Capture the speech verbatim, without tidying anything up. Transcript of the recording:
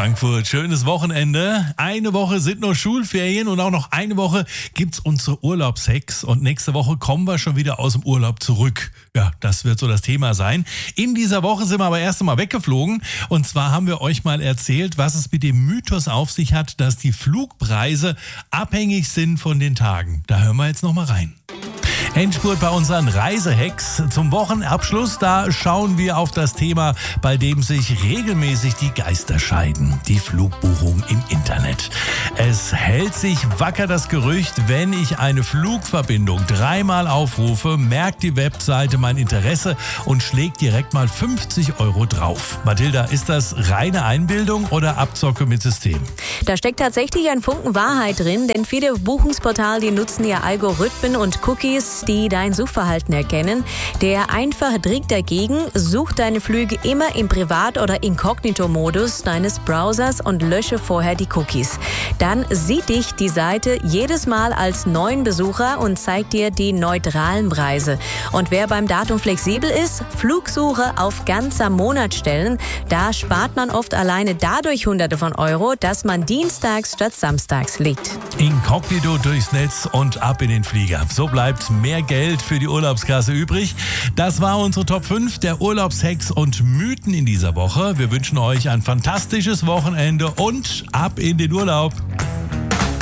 Frankfurt. Schönes Wochenende. Eine Woche sind noch Schulferien und auch noch eine Woche gibt's unsere Urlaubshacks. Und nächste Woche kommen wir schon wieder aus dem Urlaub zurück. Ja, das wird so das Thema sein. In dieser Woche sind wir aber erst einmal weggeflogen. Und zwar haben wir euch mal erzählt, was es mit dem Mythos auf sich hat, dass die Flugpreise abhängig sind von den Tagen. Da hören wir jetzt noch mal rein. Endspurt bei unseren Reisehacks. Zum Wochenabschluss, da schauen wir auf das Thema, bei dem sich regelmäßig die Geister scheiden. Die Flugbuchung im Internet. Es hält sich wacker das Gerücht, wenn ich eine Flugverbindung dreimal aufrufe, merkt die Webseite mein Interesse und schlägt direkt mal fünfzig Euro drauf. Mathilda, ist das reine Einbildung oder Abzocke mit System? Da steckt tatsächlich ein Funken Wahrheit drin, denn viele Buchungsportale, die nutzen ja Algorithmen und Cookies, die dein Suchverhalten erkennen. Der einfache Trick dagegen: such deine Flüge immer im Privat- oder Inkognito-Modus deines Browsers und lösche vorher die Cookies. Dann sieht dich die Seite jedes Mal als neuen Besucher und zeigt dir die neutralen Preise. Und wer beim Datum flexibel ist, Flugsuche auf ganzer Monat stellen. Da spart man oft alleine dadurch Hunderte von Euro, dass man dienstags statt samstags fliegt. Inkognito durchs Netz und ab in den Flieger. So bleibt mehr Geld für die Urlaubskasse übrig. Das war unsere Top fünf der Urlaubshacks und Mythen in dieser Woche. Wir wünschen euch ein fantastisches Wochenende und ab in den Urlaub.